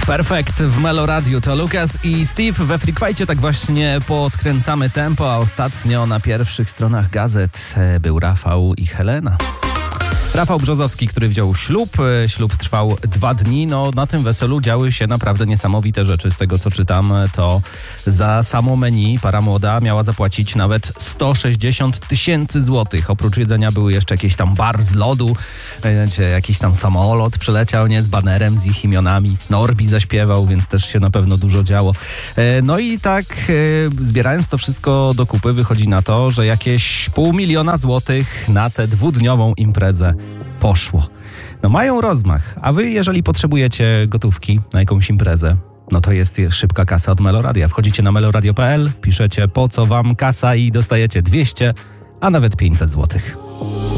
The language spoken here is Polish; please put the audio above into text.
Perfekt w Melo Radio to Lukas i Steve. We Freakwajcie tak właśnie podkręcamy tempo, a ostatnio na pierwszych stronach gazet był Rafał i Helena. Rafał Brzozowski, który wziął ślub. Ślub trwał 2 dni. No, na tym weselu działy się naprawdę niesamowite rzeczy. Z tego, co czytam, to za samo menu para młoda miała zapłacić nawet 160 000 złotych. Oprócz jedzenia były jeszcze jakieś tam bar z lodu, jakiś tam samolot przyleciał, nie, z banerem, z ich imionami. Norbi zaśpiewał, więc też się na pewno dużo działo. No i tak zbierając to wszystko do kupy, wychodzi na to, że jakieś 500 000 złotych na tę 2-dniową imprezę poszło. No mają rozmach, a wy jeżeli potrzebujecie gotówki na jakąś imprezę, no to jest szybka kasa od Meloradia. Wchodzicie na meloradio.pl, piszecie po co wam kasa i dostajecie 200, a nawet 500 złotych.